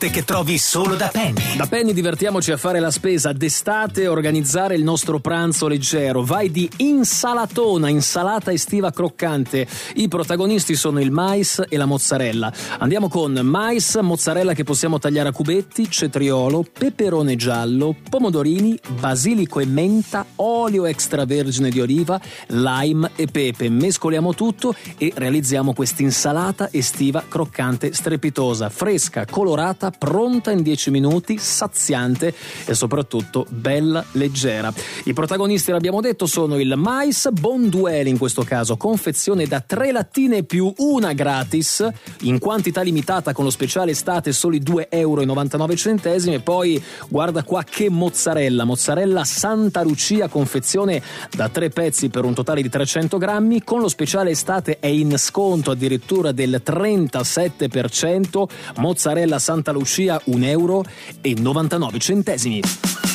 che trovi solo da Penny. Da Penny divertiamoci a fare la spesa d'estate e organizzare il nostro pranzo leggero. Vai di insalatona, insalata estiva croccante. I protagonisti sono il mais e la mozzarella. Andiamo con mais, mozzarella che possiamo tagliare a cubetti, cetriolo, peperone giallo, pomodorini, basilico e menta, olio extravergine di oliva, lime e pepe. Mescoliamo tutto e realizziamo quest'insalata estiva croccante, strepitosa, fresca, colorata, pronta in 10 minuti, saziante e soprattutto bella leggera. I protagonisti, l'abbiamo detto, sono il mais Bonduelle, in questo caso confezione da 3 lattine più una gratis in quantità limitata con lo speciale estate, soli 2,99 €. E poi guarda qua che mozzarella Santa Lucia, confezione da 3 pezzi per un totale di 300 grammi, con lo speciale estate è in sconto addirittura del 37%. Mozzarella Santa Lucia €1,99.